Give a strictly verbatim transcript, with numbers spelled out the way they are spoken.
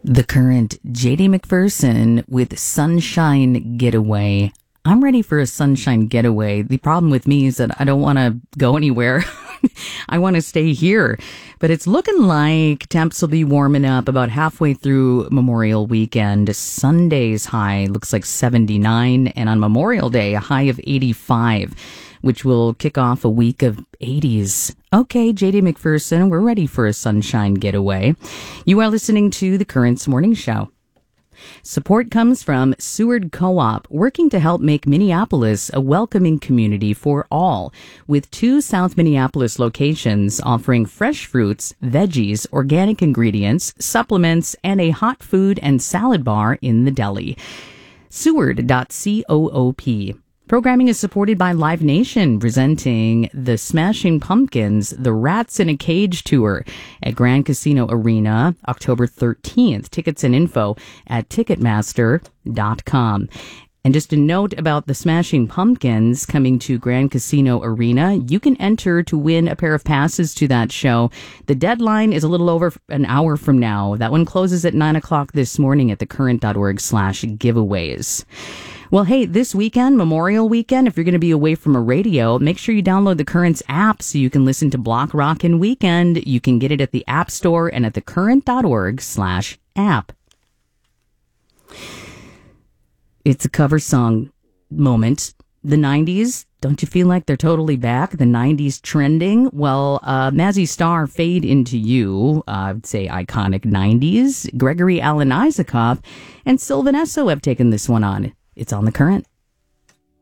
The Current, J D McPherson with Sunshine Getaway. I'm ready for a sunshine getaway. The problem with me is that I don't want to go anywhere. I want to stay here. But it's looking like temps will be warming up about halfway through Memorial Weekend. Sunday's high looks like seventy-nine, and on Memorial Day, a high of eighty-five, which will kick off a week of eighties. Okay, J D McPherson, we're ready for a sunshine getaway. You are listening to The Current's Morning Show. Support comes from Seward Co-op, working to help make Minneapolis a welcoming community for all, with two South Minneapolis locations offering fresh fruits, veggies, organic ingredients, supplements, and a hot food and salad bar in the deli. Seward dot coop. Programming is supported by Live Nation, presenting the Smashing Pumpkins, the Rats in a Cage tour at Grand Casino Arena, October thirteenth. Tickets and info at ticketmaster dot com. And just a note about the Smashing Pumpkins coming to Grand Casino Arena. You can enter to win a pair of passes to that show. The deadline is a little over an hour from now. That one closes at nine o'clock this morning at thecurrent.org slash giveaways. Well, hey, this weekend, Memorial Weekend, if you're going to be away from a radio, make sure you download the Current's app so you can listen to Block Rockin' Weekend. You can get it at the App Store and at thecurrent.org slash app. It's a cover song moment. The nineties, don't you feel like they're totally back? The nineties trending? Well, uh, Mazzy Star, Fade Into You, uh, I would say iconic nineties. Gregory Alan Isaacoff and Sylvan Esso have taken this one on. It's on The Current.